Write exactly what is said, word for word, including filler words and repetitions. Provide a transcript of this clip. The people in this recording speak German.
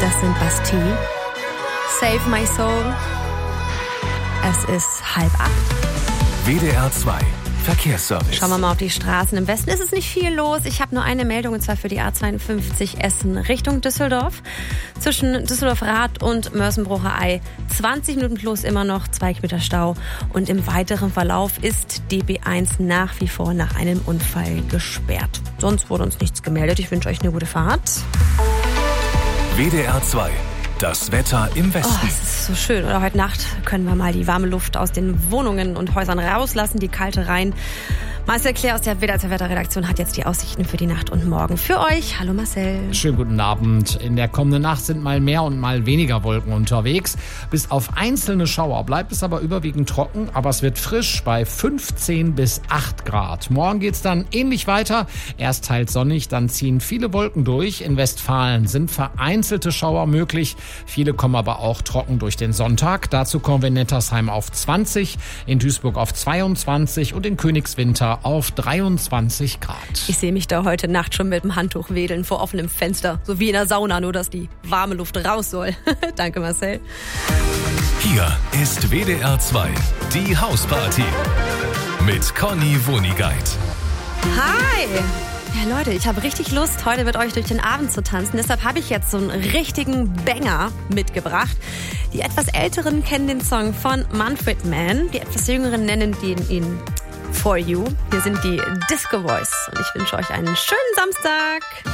Das sind Bastille. Save My Soul. Es ist halb acht. W D R zwei Verkehrsservice. Schauen wir mal auf die Straßen. Im Westen ist es nicht viel los. Ich habe nur eine Meldung, und zwar für die A zweiundfünfzig Essen Richtung Düsseldorf. Zwischen Düsseldorf-Rath und Mörsenbrucher-Ei zwanzig Minuten plus immer noch, zwei Kilometer Stau. Und im weiteren Verlauf ist D B eins nach wie vor nach einem Unfall gesperrt. Sonst wurde uns nichts gemeldet. Ich wünsche euch eine gute Fahrt. W D R zwei. Das Wetter im Westen. Oh, es ist so schön. Oder heute Nacht können wir mal die warme Luft aus den Wohnungen und Häusern rauslassen, die kalte rein. Marcel Claire aus der W D R zwei Wetterredaktion hat jetzt die Aussichten für die Nacht und morgen für euch. Hallo Marcel. Schönen guten Abend. In der kommenden Nacht sind mal mehr und mal weniger Wolken unterwegs. Bis auf einzelne Schauer bleibt es aber überwiegend trocken, aber es wird frisch bei fünfzehn bis acht Grad. Morgen geht's dann ähnlich weiter. Erst teils sonnig, dann ziehen viele Wolken durch. In Westfalen sind vereinzelte Schauer möglich. Viele kommen aber auch trocken durch den Sonntag. Dazu kommen wir in Nettersheim auf zwanzig, in Duisburg auf zweiundzwanzig und in Königswinter auf dreiundzwanzig Grad. Ich sehe mich da heute Nacht schon mit dem Handtuch wedeln vor offenem Fenster. So wie in der Sauna, nur dass die warme Luft raus soll. Danke Marcel. Hier ist W D R zwei, die Hausparty mit Conny Wunigeit. Hi! Ja Leute, ich habe richtig Lust, heute mit euch durch den Abend zu tanzen. Deshalb habe ich jetzt so einen richtigen Banger mitgebracht. Die etwas Älteren kennen den Song von Manfred Mann. Die etwas Jüngeren nennen ihn, ihn For You. Hier sind die Disco Boys und ich wünsche euch einen schönen Samstag.